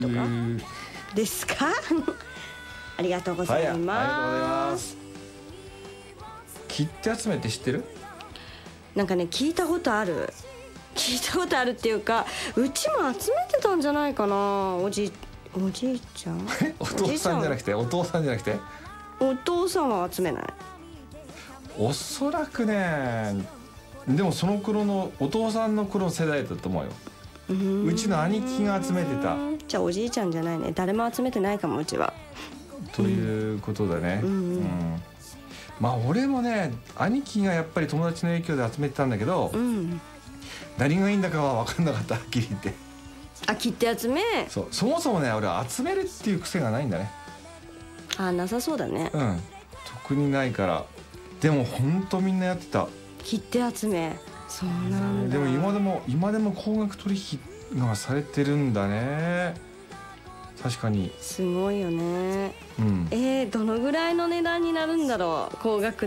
とかですかありがとうございます、 はい、ありがとうございます。切手集めって知ってる？ なんかね聞いたことあるっていうか、うちも集めてたんじゃないかな。おじいちゃんお父さんじゃなくてお父さんは集めない。おそらくね、でもその頃のお父さんの頃の世代だと思うよ。うちの兄貴が集めてた。 じゃあおじいちゃんじゃないね。誰も集めてないかも、うちは。 ということだね。まあ俺もね、兄貴がやっぱり友達の影響で集めてたんだけど、何がいいんだかは分かんなかった、はっきり言って。 切手集め。 そもそもね、俺は集めるっていう癖がないんだね。 なさそうだね。 特にないから。でも本当みんなやってた。 切手集め。そうなんだ。 でも今でも高額取引がされてるんだね。確かにすごいよね。どのぐらいの値段になるんだろう、高額って。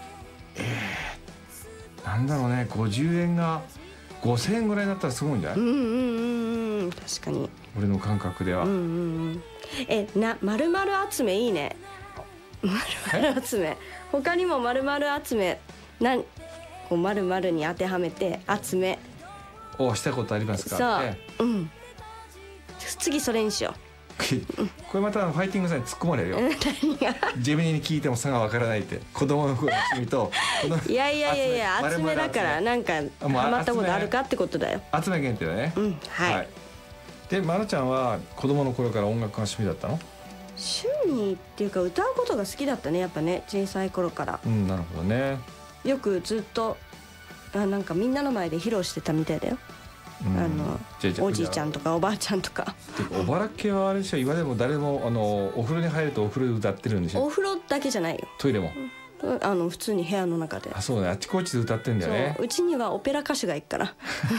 なんだろうね、50円が5000円ぐらいになったらすごいんじゃない？ 確かに俺の感覚では。 丸々集めいいね。丸々集め、他にも丸々集め、丸々に当てはめて集めをしたことありますか？ 次それにしよう。 これまたファイティングさんに突っ込まれるよ。ジェミニに聞いても差がわからないって。子供の頃の趣味といや集めだから、なんかハマったことあるかってことだよ。 集め限定だね。 はい。 で、まなちゃんは子供の頃から音楽が趣味だったの？ 趣味っていうか、歌うことが好きだったね、やっぱね、小さい頃から。 なるほどね。 よくずっとなんかみんなの前で披露してたみたいだよ。おじいちゃんとかおばあちゃんとか。 おばらけはあれでしょ、今でも誰もお風呂に入るとお風呂で歌ってるんでしょ。 お風呂だけじゃないよ、 トイレも。 普通に部屋の中で。 そうね、あっちこっちで歌ってんだよね。 うちにはオペラ歌手がいるから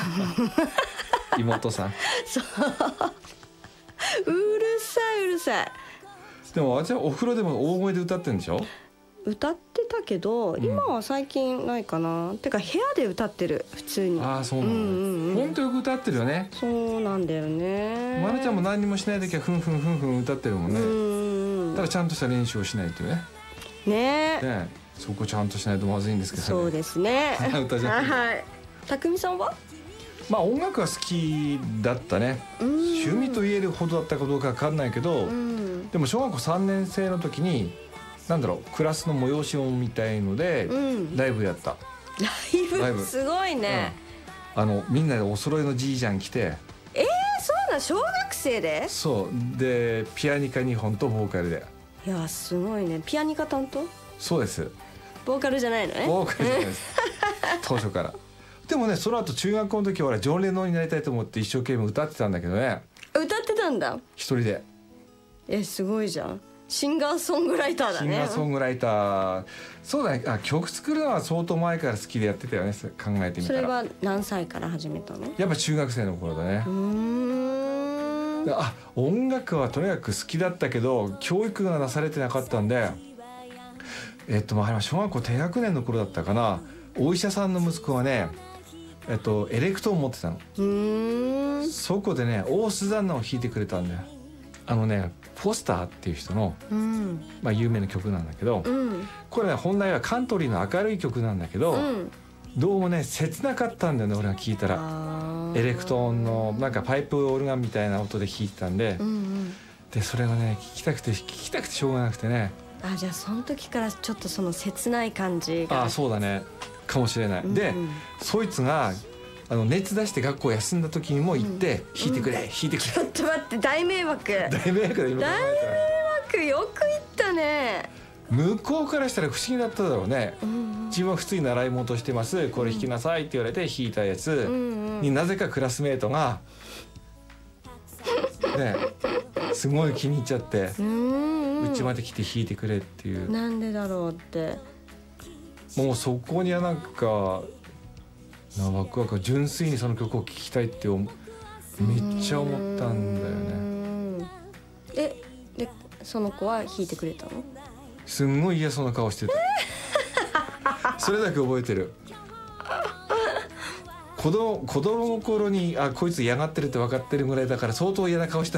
妹さん。 そううるさい。 でも私はお風呂でも大声で歌ってるんでしょ。 歌ってたけど、今は最近ないかな。てか部屋で歌ってる、普通に。 そうなの。本当よく歌ってるよね。 そうなんだよね。 まなちゃんも何にもしない時はふんふん歌ってるもんね。だからちゃんとした練習をしないとね。ね、そこちゃんとしないとまずいんですけどね。 そうですね。 歌じゃない。 たくみさんは？ 音楽が好きだったね。趣味と言えるほどだったかどうかわかんないけど、でも小学校3年生の時にクラスの催し物みたいのでライブやった。 ライブすごいね。 みんなでお揃いのじいちゃん来て。 そうだ、小学生で？ そうで、ピアニカ2本とボーカルで。 いやすごいね。ピアニカ担当？そうです。 ボーカルじゃないのね。 ボーカルじゃないです。当初から。でもね、その後中学校の時は俺ジョン・レノンになりたいと思って一生懸命歌ってたんだけどね。 歌ってたんだ、 一人で。 すごいじゃん。シンガーソングライターだね。 シンガーソングライター。そうだね。曲作るのは相当前から好きでやってたよね、考えてみたら。 それは何歳から始めたの？やっぱ中学生の頃だね。音楽はとにかく好きだったけど教育がなされてなかったんで、小学校低学年の頃だったかな。お医者さんの息子がね、エレクトーン持ってたの。そこでね、大スザンナを弾いてくれたんだよ。フォスターっていう人の、有名な曲なんだけど、これね本来はカントリーの明るい曲なんだけど、どうもね切なかったんだよね、俺が聞いたら。エレクトーンのパイプオルガンみたいな音で弾いてたんで、でそれがね聞きたくてしょうがなくてね。 じゃあその時からちょっとその切ない感じが。 そうだね、かもしれない。でそいつが熱出して学校休んだ時にも行って弾いてくれ。ちょっと待って、大迷惑よく言ったね。 向こうからしたら不思議だっただろうね。自分は普通に習い事してます、これ弾きなさいって言われて弾いたやつになぜかクラスメートがねすごい気に入っちゃって、うちまで来て弾いてくれっていう。 なんでだろうって。 もうそこにはワクワク、純粋にその曲を聴きたいってめっちゃ思ったんだよね。 でその子は弾いてくれたの？ すんごい嫌そうな顔してた。それだけ覚えてる。 子供の頃にこいつ嫌がってるって分かってるぐらいだから相当嫌な顔した